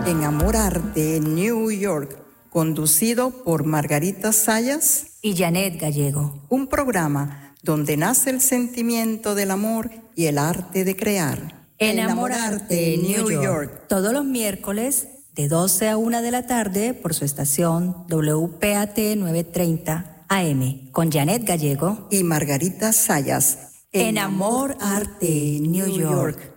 Enamorarte New York, conducido por Margarita Sayas y Janet Gallego. Un programa donde nace el sentimiento del amor y el arte de crear. Enamorarte New York. Todos los miércoles de 12 a 1 de la tarde por su estación WPAT 930 AM con Janet Gallego y Margarita Sayas. Enamorarte New York.